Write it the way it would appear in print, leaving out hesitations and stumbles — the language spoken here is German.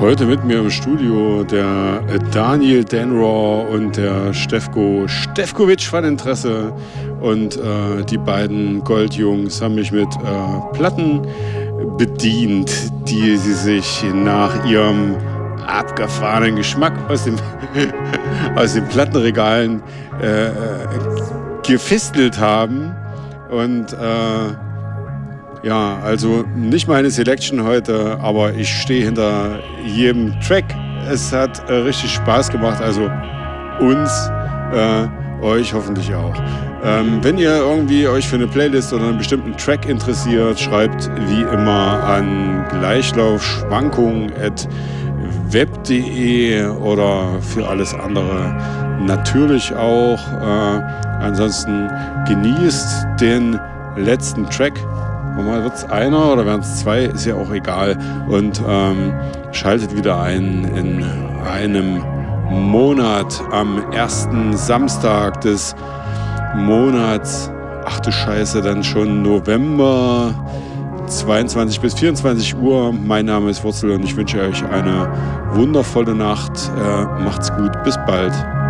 Heute mit mir im Studio der Daniel Denraw und der Stefko Stefkovic von Interesse. Und die beiden Goldjungs haben mich mit Platten bedient, die sie sich nach ihrem abgefahrenen Geschmack aus den Plattenregalen gefistelt haben. Und ja, also nicht meine Selection heute, aber ich stehe hinter jedem Track. Es hat richtig Spaß gemacht, also uns, euch hoffentlich auch. Wenn ihr irgendwie euch für eine Playlist oder einen bestimmten Track interessiert, schreibt wie immer an gleichlaufschwankungen@web.de oder für alles andere natürlich auch. Ansonsten genießt den letzten Track. Wird es einer oder werden es zwei, ist ja auch egal. Und schaltet wieder ein in einem Monat am ersten Samstag des Monats. Ach du Scheiße, dann schon November, 22 bis 24 Uhr. Mein Name ist Wurzel und ich wünsche euch eine wundervolle Nacht. Macht's gut, bis bald.